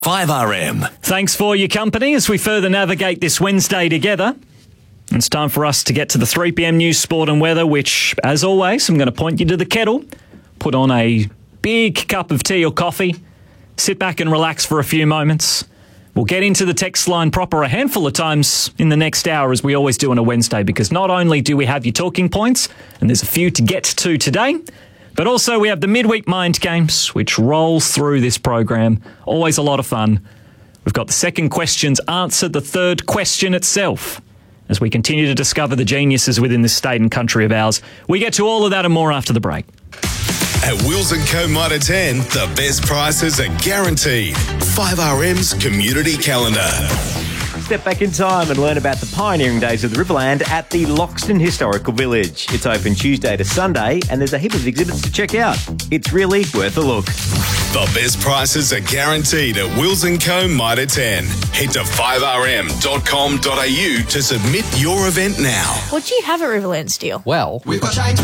5RM. Thanks for your company as we further navigate this Wednesday together. It's time for us to get to the 3pm news, sport and weather, which, as always, I'm going to point you to the kettle, put on a big cup of tea or coffee, sit back and relax for a few moments. We'll get into the text line proper a handful of times in the next hour, as we always do on a Wednesday, because not only do we have your talking points, and there's a few to get to today, but also we have the midweek mind games, which rolls through this program. Always a lot of fun. We've got the second question's answer, the third question itself, as we continue to discover the geniuses within this state and country of ours. We get to all of that and more after the break. At Wills & Co. Mitre 10, the best prices are guaranteed. 5RM's community calendar. Step back in time and learn about the pioneering days of the Riverland at the Loxton Historical Village. It's open Tuesday to Sunday and there's a heap of exhibits to check out. It's really worth a look. The best prices are guaranteed at Wills & Co. Mitre 10. Head to 5rm.com.au to submit your event now. What do you have at Riverland Steel? Well, we've got